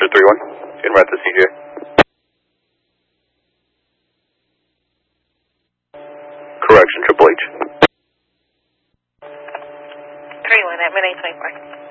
31, en route to CJ. Correction, Triple H. 31 at mid 824.